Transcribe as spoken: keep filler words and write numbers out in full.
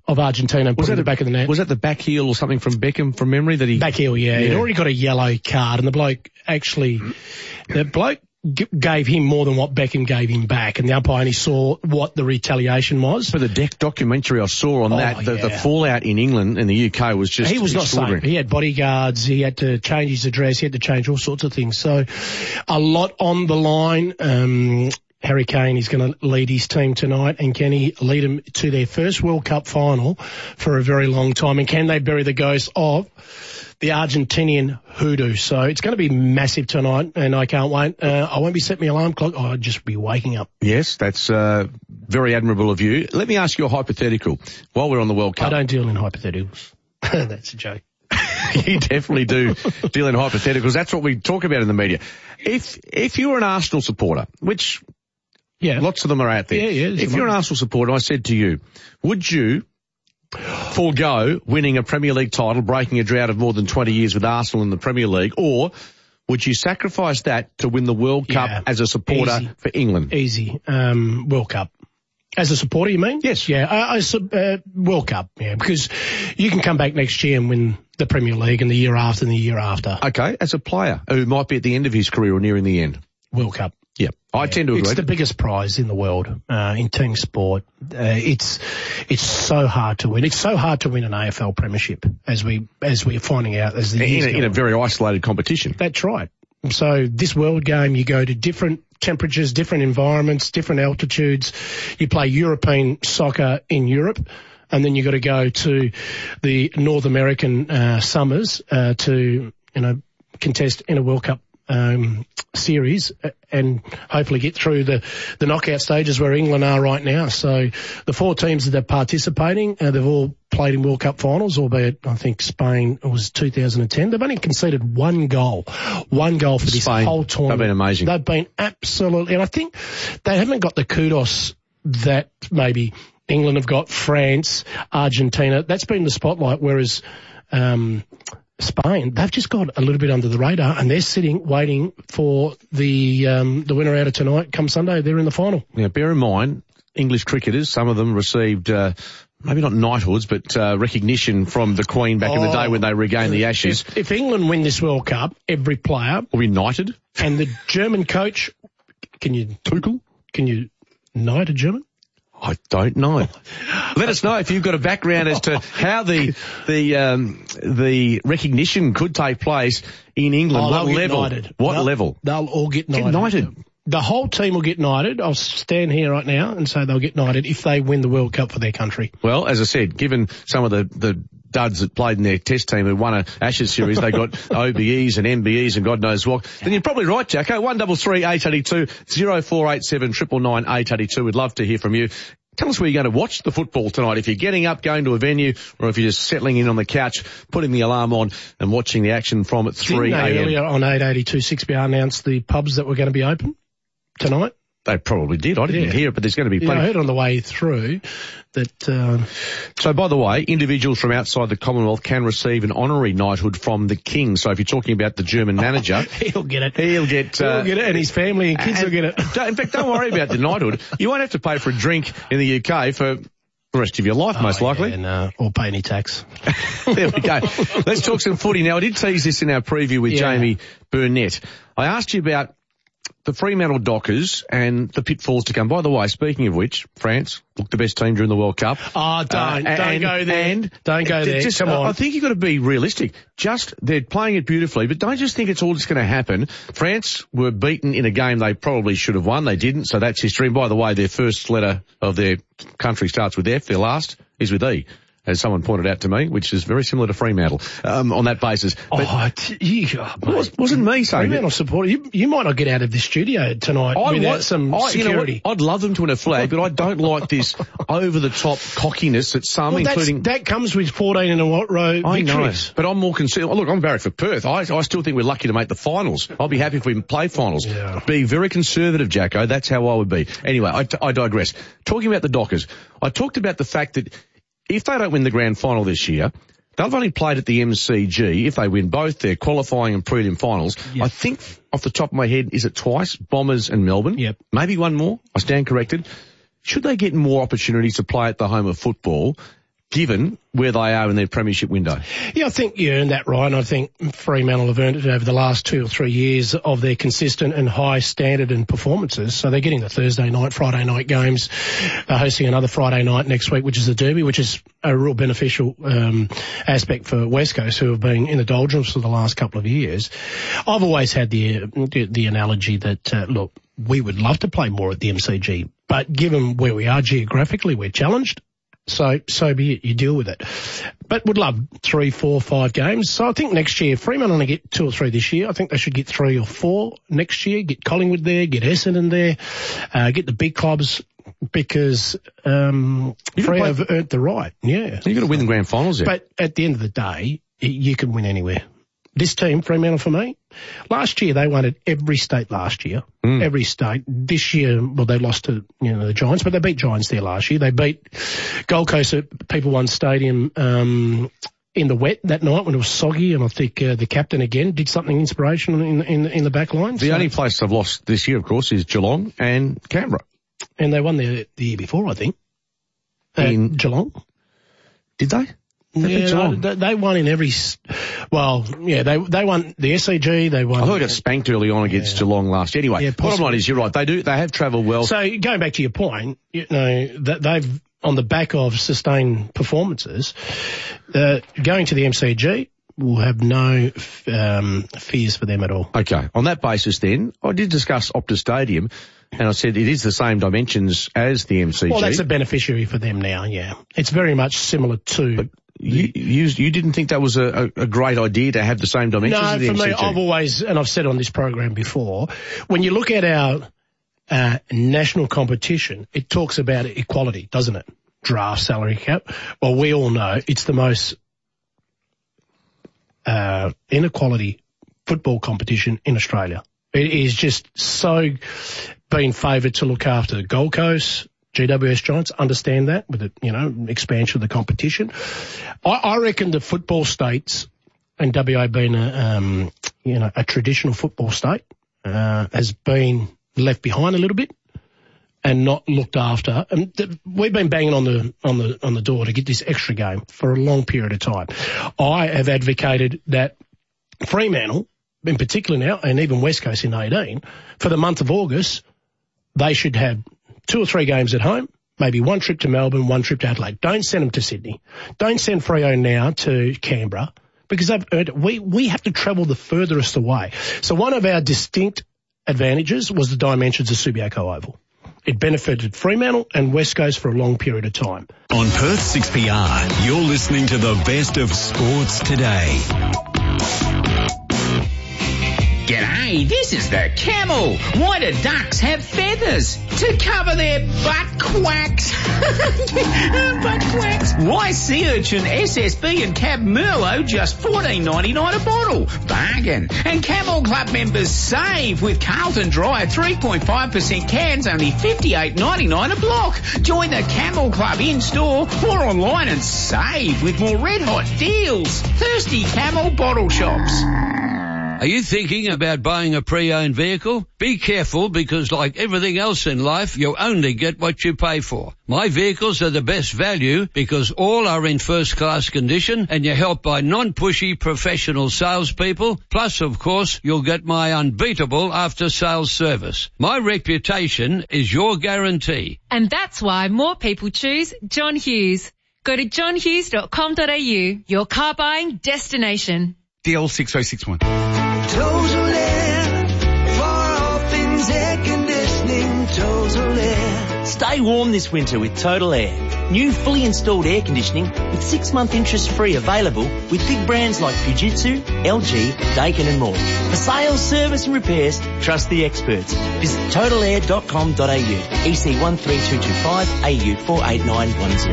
of Argentina and Was put it in that the back of the net. Was that the back heel or something from Beckham from memory that he... Back heel, yeah. Yeah. He'd already got a yellow card, and the bloke actually, the bloke g- gave him more than what Beckham gave him back, and the umpire only saw what the retaliation was. For the deck documentary I saw on Oh, that, the, yeah. the fallout in England and the U K was just He was not safe. extraordinary. He had bodyguards. He had to change his address. He had to change all sorts of things. So a lot on the line. Um, Harry Kane is going to lead his team tonight, and can he lead them to their first World Cup final for a very long time? And can they bury the ghost of the Argentinian hoodoo? So it's going to be massive tonight, and I can't wait. Uh, I won't be setting my alarm clock. I'll just be waking up. Yes, that's uh, very admirable of you. Let me ask you a hypothetical while we're on the World Cup. I don't deal in hypotheticals. That's a joke. You definitely do deal in hypotheticals. That's what we talk about in the media. If if you're an Arsenal supporter, which Yeah. lots of them are out there. Yeah, yeah. If you're an Arsenal supporter, I said to you, would you forego winning a Premier League title, breaking a drought of more than twenty years with Arsenal in the Premier League, or would you sacrifice that to win the World Cup Yeah. as a supporter Easy. for England? Easy. Um, World Cup. As a supporter, you mean? Yes. Yeah, I, I, sub- uh, World Cup, yeah, because you can come back next year and win the Premier League and the year after and the year after. Okay, as a player who might be at the end of his career or nearing the end. World Cup. Yeah, I Yeah. tend to agree. It's the biggest prize in the world, uh, in team sport. Uh, it's, it's so hard to win. It's so hard to win an A F L premiership, as we, as we're finding out as the years in, a, go in a on. very isolated competition. That's right. So this world game, you go to different temperatures, different environments, different altitudes. You play European soccer in Europe, and then you got to go to the North American uh, summers uh, to, you know, contest in a World Cup um, series and hopefully get through the, the knockout stages where England are right now. So the four teams that are participating, uh, they've all played in World Cup finals, albeit I think Spain was two thousand ten. They've only conceded one goal, one goal for this Spain, whole tournament. they've been amazing. They've been absolutely, and I think they haven't got the kudos that maybe England have got, France, Argentina. That's been the spotlight, whereas um, Spain, they've just got a little bit under the radar, and they're sitting waiting for the um, the winner out of tonight. Come Sunday, they're in the final. Now, bear in mind, English cricketers, some of them received, uh, maybe not knighthoods, but uh, recognition from the Queen back in the day when they regained the Ashes. If, if England win this World Cup, every player Will be knighted. and the German coach, can you Tuchel? Can you knight a German? I don't know. Let us know if you've got a background as to how the the um, the recognition could take place in England. Oh, what they'll get level? knighted. What They'll- level? They'll all get knighted. Get knighted. The whole team will get knighted. I'll stand here right now and say they'll get knighted if they win the World Cup for their country. Well, as I said, given some of the, the duds that played in their test team who won a Ashes series, they got O B Es and M B Es and God knows what, then you're probably right, Jacko. one double three eight eight two, zero four eight seven, triple nine eight eight two. We'd love to hear from you. Tell us where you're going to watch the football tonight. If you're getting up, going to a venue, or if you're just settling in on the couch, putting the alarm on and watching the action from at three Didn't they a.m. earlier on eight eighty-two six B R announced the pubs that were going to be open tonight? They probably did. I didn't Yeah. hear it, but there's going to be Yeah, I plenty. heard on the way through that... Uh, So, by the way, individuals from outside the Commonwealth can receive an honorary knighthood from the King. So if you're talking about the German manager, he'll get it. he'll get... He'll Uh, get it, and his family and kids will get it. don't- In fact, don't worry about the knighthood. You won't have to pay for a drink in the U K for the rest of your life, most Oh, likely. yeah, no, or pay any tax. There we go. Let's talk some footy. Now, I did tease this in our preview with Yeah. Jamie Burnett. I asked you about the Fremantle Dockers and the pitfalls to come. By the way, speaking of which, France looked the best team during the World Cup. Oh, don't, Uh, don't and- go there. And don't go there. Just, Come on. I think you've got to be realistic. Just, they're playing it beautifully, but don't just think it's all just going to happen. France were beaten in a game they probably should have won. They didn't, so that's history. And by the way, their first letter of their country starts with F. Their last is with E, as someone pointed out to me, which is very similar to Fremantle, um, on that basis. But Oh, t- you, oh, it was, wasn't me saying Fremantle it. supporter, you, you might not get out of this studio tonight I without want- some I- you know what? security. I'd love them to win a flag, but I don't like this over-the-top cockiness that some, Well, that's, including... that comes with fourteen in a row I know, victories. but I'm more concerned. Oh, look, I'm barracked for Perth. I, I still think we're lucky to make the finals. I'll be happy if we play finals. Yeah. Be very conservative, Jacko. That's how I would be. Anyway, I, I digress. Talking about the Dockers, I talked about the fact that if they don't win the grand final this year, they've only played at the M C G. If they win both their qualifying and prelim finals, Yep. I think off the top of my head, is it twice? Bombers and Melbourne? Yep. Maybe one more. I stand corrected. Should they get more opportunities to play at the home of football? given where they are in their premiership window. Yeah, I think you earned that right, and I think Fremantle have earned it over the last two or three years of their consistent and high standard and performances. So they're getting the Thursday night, Friday night games, uh, hosting another Friday night next week, which is the Derby, which is a real beneficial um, aspect for West Coast, who have been in the doldrums for the last couple of years. I've always had the the, the analogy that, uh, look, we would love to play more at the M C G, but given where we are geographically, we're challenged. So, so be it. You deal with it. But would love three, four, five games. So I think next year, Fremantle only get two or three this year. I think they should get three or four next year. Get Collingwood there, get Essendon there, uh, get the big clubs, because um, Freo have earned the right. Yeah. You've got to win the grand finals there. But at the end of the day, you can win anywhere. This team, Fremantle for me, last year they won at every state last year. Mm. Every state. This year, well, they lost to, you know, the Giants, but they beat Giants there last year. They beat Gold Coast at People One Stadium um, in the wet that night when it was soggy, and I think uh, the captain again did something inspirational in, in, in the back line. The so, only place they've lost this year, of course, is Geelong and Canberra. And they won the, the year before, I think. In Geelong. Did they? They yeah, they, they won in every, well, yeah, they they won the S C G, they won. I thought it got spanked early on against yeah. Geelong last year. Anyway, yeah, bottom line is you're right. They do, they have travelled well. So going back to your point, you know, that they've, on the back of sustained performances, uh, going to the M C G will have no um, fears for them at all. Okay. On that basis then, I did discuss Optus Stadium, and I said it is the same dimensions as the M C G. Well, that's a beneficiary for them now, yeah. It's very much similar to... But You, you you didn't think that was a, a, a great idea to have the same dimensions no, as the for M C G? me, I've always, and I've said on this program before, when you look at our uh, national competition, it talks about equality, doesn't it? Draft salary cap. Well, we all know it's the most uh, inequality football competition in Australia. It is just so being favoured to look after the Gold Coast. G W S Giants understand that with the, you know, expansion of the competition. I, I reckon the football states, and W A being a, um, you know, a traditional football state, uh, has been left behind a little bit and not looked after. And th- we've been banging on the, on the, on the door to get this extra game for a long period of time. I have advocated that Fremantle, in particular now, and even West Coast in eighteen, for the month of August, they should have two or three games at home, maybe one trip to Melbourne, one trip to Adelaide. Don't send them to Sydney. Don't send Freo now to Canberra, because they've earned it. We, we have to travel the furthest away. So one of our distinct advantages was the dimensions of Subiaco Oval. It benefited Fremantle and West Coast for a long period of time. On Perth six P R, you're listening to the best of sports today. G'day, this is the Camel. Why do ducks have feathers? To cover their butt quacks. Butt quacks. Why sea urchin, S S B and Cab Merlot just fourteen ninety-nine a bottle? Bargain. And Camel Club members save with Carlton Dry three point five percent cans, only fifty-eight ninety-nine a block. Join the Camel Club in-store or online and save with more red-hot deals. Thirsty Camel bottle shops. Are you thinking about buying a pre-owned vehicle? Be careful, because like everything else in life, you only get what you pay for. My vehicles are the best value because all are in first-class condition and you're helped by non-pushy professional salespeople. Plus, of course, you'll get my unbeatable after-sales service. My reputation is your guarantee. And that's why more people choose John Hughes. Go to john hughes dot com dot a u, your car buying destination. D L six oh six one. Total Air, for all things air conditioning, Total Air. Stay warm this winter with Total Air. New fully installed air conditioning with six-month interest-free available with big brands like Fujitsu, L G, Daikin and more. For sales, service and repairs, trust the experts. Visit total air dot com dot a u, E C one three two two five, A U four eight nine one zero.